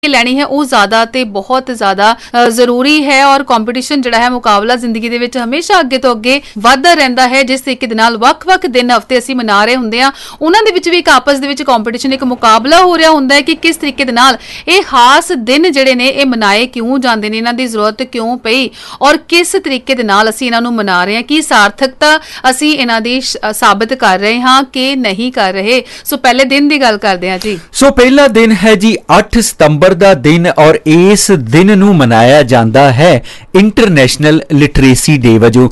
ਲੈਣੀ ਹੈ ਉਹ ਜ਼ਿਆਦਾ ਤੇ ਬਹੁਤ ਜ਼ਿਆਦਾ ਜ਼ਰੂਰੀ ਹੈ। ਔਰ ਕੰਪੀਟੀਸ਼ਨ ਜਿਹੜਾ ਹੈ ਮੁਕਾਬਲਾ ਜ਼ਿੰਦਗੀ ਦੇ ਵਿੱਚ ਹਮੇਸ਼ਾ ਅੱਗੇ ਤੋਂ ਅੱਗੇ ਵੱਧਦਾ ਰਹਿੰਦਾ ਹੈ। ਜਿਸ ਤਰੀਕੇ ਦੇ ਨਾਲ ਵੱਖ-ਵੱਖ ਦਿਨ ਹਫ਼ਤੇ ਅਸੀਂ ਮਨਾ ਰਹੇ ਹੁੰਦੇ ਆ, ਉਹਨਾਂ ਦੇ ਵਿੱਚ ਵੀ ਇੱਕ ਆਪਸ ਦੇ ਵਿੱਚ ਕੰਪੀਟੀਸ਼ਨ, ਇੱਕ ਮੁਕਾਬਲਾ ਹੋ ਰਿਹਾ ਹੁੰਦਾ ਹੈ ਕਿ ਕਿਸ ਤਰੀਕੇ ਦੇ ਨਾਲ ਇਹ ਖਾਸ ਦਿਨ ਜਿਹੜੇ ਨੇ ਇਹ ਮਨਾਏ ਕਿਉਂ ਜਾਂਦੇ ਨੇ, ਇਹਨਾਂ ਦੀ ਜ਼ਰੂਰਤ ਕਿਉਂ ਪਈ ਔਰ ਕਿਸ ਤਰੀਕੇ ਦੇ ਨਾਲ ਅਸੀਂ ਇਹਨਾਂ ਨੂੰ ਮਨਾ ਰਹੇ ਹਾਂ, ਕੀ ਸਾਰਥਕਤਾ ਅਸੀਂ ਇਹਨਾਂ ਦੀ ਸਾਬਿਤ ਕਰ ਰਹੇ ਹਾਂ ਕਿ ਨਹੀਂ ਕਰ ਰਹੇ। ਸੋ ਪਹਿਲੇ ਦਿਨ ਦੀ ਗੱਲ ਕਰਦੇ ਹਾਂ ਜੀ। ਸੋ ਪਹਿਲਾ ਦਿਨ ਹੈ ਜੀ 8 ਸਤੰਬਰ ਦਾ ਦਿਨ ਔਰ ਇਸ ਦਿਨ ਨੂੰ ਮਨਾਇਆ ਜਾਂਦਾ ਹੈ ਇੰਟਰਨੈਸ਼ਨਲ ਲਿਟਰੇਸੀ ਡੇ ਵਜੋਂ।